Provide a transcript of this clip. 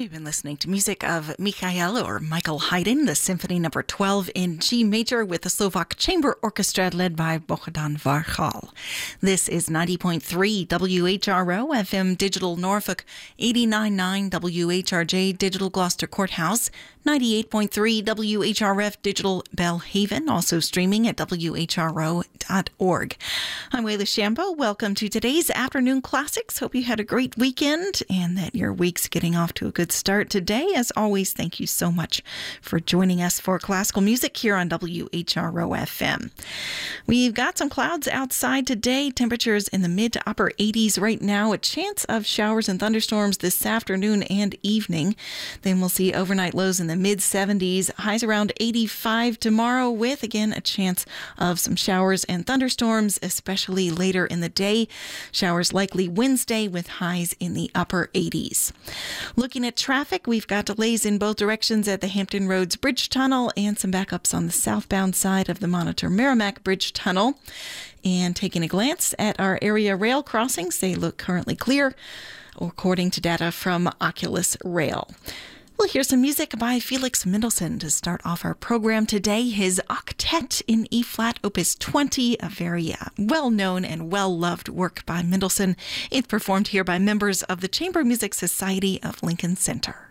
You've been listening to music of Michael Haydn, the Symphony No. 12 in G major with the Slovak Chamber Orchestra led by Bohdan Varchal. This is 90.3 WHRO FM Digital Norfolk, 89.9 WHRJ Digital Gloucester Courthouse, 98.3 WHRF Digital Belhaven, also streaming at WHRO.org. I'm Wayla Shambo. Welcome to today's Afternoon Classics. Hope you had a great weekend and that your week's getting off to a good start today. As always, thank you so much for joining us for classical music here on WHRO FM. We've got some clouds outside today. Temperatures in the mid to upper 80s right now. A chance of showers and thunderstorms this afternoon and evening. Then we'll see overnight lows in the mid 70s, highs around 85 tomorrow, with again a chance of some showers and thunderstorms, especially later in the day. Showers likely Wednesday with highs in the upper 80s. Looking at traffic, we've got delays in both directions at the Hampton Roads Bridge Tunnel and some backups on the southbound side of the Monitor Merrimack Bridge Tunnel. And taking a glance at our area rail crossings, they look currently clear, according to data from Oculus Rail. We'll hear some music by Felix Mendelssohn to start off our program today. His Octet in E-flat, Opus 20, a very well-known and well-loved work by Mendelssohn. It's performed here by members of the Chamber Music Society of Lincoln Center.